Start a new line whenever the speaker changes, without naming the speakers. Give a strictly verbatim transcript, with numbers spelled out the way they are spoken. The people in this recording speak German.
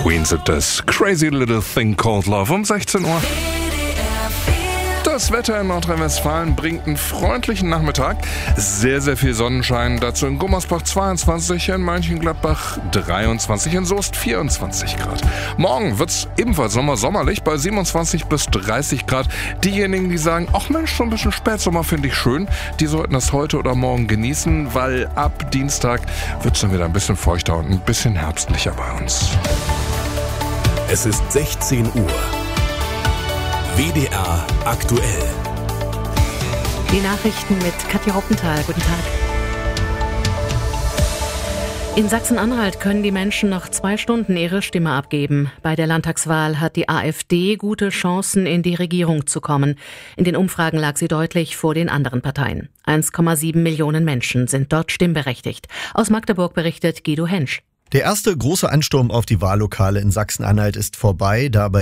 Queen sind das Crazy Little Thing Called Love um sechzehn Uhr. Das Wetter in Nordrhein-Westfalen bringt einen freundlichen Nachmittag. Sehr, sehr viel Sonnenschein. Dazu in Gummersbach zweiundzwanzig, in Mönchengladbach dreiundzwanzig, in Soest vierundzwanzig Grad. Morgen wird's ebenfalls sommer-sommerlich bei siebenundzwanzig bis dreißig Grad. Diejenigen, die sagen, ach Mensch, so ein bisschen Spätsommer finde ich schön, die sollten das heute oder morgen genießen, weil ab Dienstag wird's dann wieder ein bisschen feuchter und ein bisschen herbstlicher bei uns.
Es ist sechzehn Uhr. W D R aktuell.
Die Nachrichten mit Katja Ruppenthal. Guten Tag. In Sachsen-Anhalt können die Menschen noch zwei Stunden ihre Stimme abgeben. Bei der Landtagswahl hat die AfD gute Chancen, in die Regierung zu kommen. In den Umfragen lag sie deutlich vor den anderen Parteien. eins Komma sieben Millionen Menschen sind dort stimmberechtigt. Aus Magdeburg berichtet Guido Hensch.
Der erste große Ansturm auf die Wahllokale in Sachsen-Anhalt ist vorbei. Dabei